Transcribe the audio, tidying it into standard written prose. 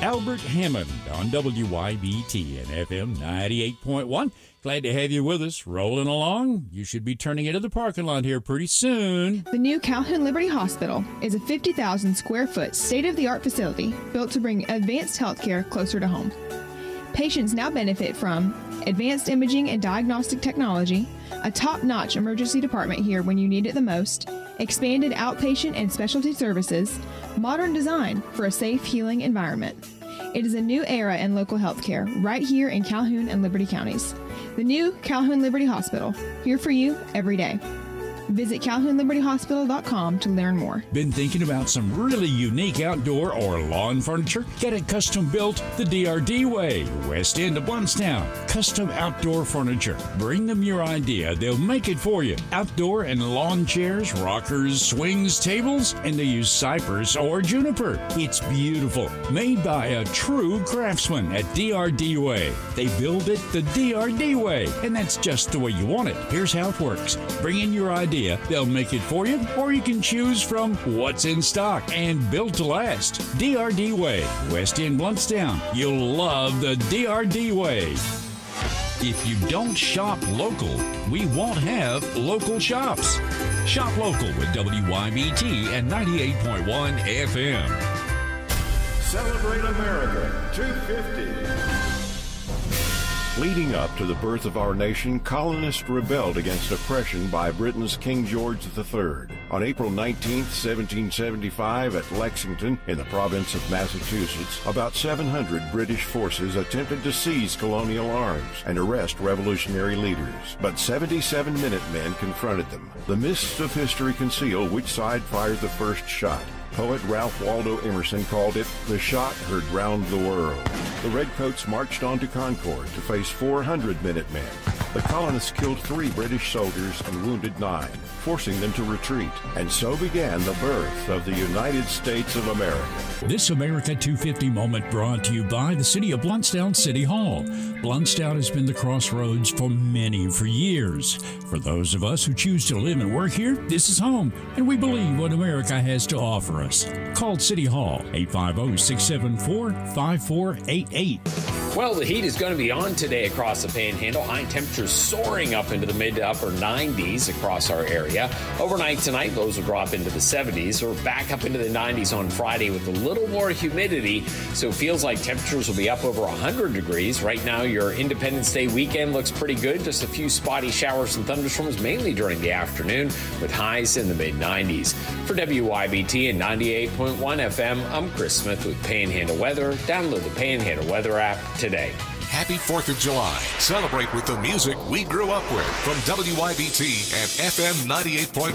Albert Hammond on WYBT and FM 98.1. Glad to have you with us, rolling along. You should be turning into the parking lot here pretty soon. The new Calhoun Liberty Hospital is a 50,000 square foot state-of-the-art facility built to bring advanced healthcare closer to home. Patients now benefit from advanced imaging and diagnostic technology, a top-notch emergency department here when you need it the most, expanded outpatient and specialty services, modern design for a safe, healing environment. It is a new era in local healthcare right here in Calhoun and Liberty counties. The new Calhoun Liberty Hospital, here for you every day. Visit CalhounLibertyHospital.com to learn more. Been thinking about some really unique outdoor or lawn furniture? Get it custom built the DRD way. West End of Blountstown. Custom outdoor furniture. Bring them your idea. They'll make it for you. Outdoor and lawn chairs, rockers, swings, tables, and they use cypress or juniper. It's beautiful. Made by a true craftsman at DRD Way. They build it the DRD way, and that's just the way you want it. Here's how it works. Bring in your idea. They'll make it for you, or you can choose from what's in stock and built to last. DRD Way, West End, Blountstown. You'll love the DRD Way. If you don't shop local, we won't have local shops. Shop local with WYBT and 98.1 FM. Celebrate America 250. Leading up to the birth of our nation, colonists rebelled against oppression by Britain's King George III. On April 19, 1775, at Lexington, in the province of Massachusetts, about 700 British forces attempted to seize colonial arms and arrest revolutionary leaders. But 77 Minutemen confronted them. The mists of history conceal which side fired the first shot. Poet Ralph Waldo Emerson called it the shot heard round the world. The Redcoats marched on to Concord to face 400 Minutemen. The colonists killed 3 British soldiers and wounded 9, forcing them to retreat. And so began the birth of the United States of America. This America 250 moment brought to you by the City of Blountstown City Hall. Blountstown has been the crossroads for years. For those of us who choose to live and work here, this is home, and we believe what America has to offer us. Call City Hall, 850-674-5488. Well, the heat is going to be on today across the Panhandle. High temperatures soaring up into the mid to upper 90s across our area. Overnight tonight, lows will drop into the 70s. We're back up into the 90s on Friday with a little more humidity, so it feels like temperatures will be up over 100 degrees. Right now, your Independence Day weekend looks pretty good. Just a few spotty showers and thunderstorms, mainly during the afternoon, with highs in the mid-90s. For WYBT and 98.1 FM, I'm Chris Smith with Panhandle Weather. Download the Panhandle Weather app today. Happy 4th of July. Celebrate with the music we grew up with from WYBT and FM 98.1.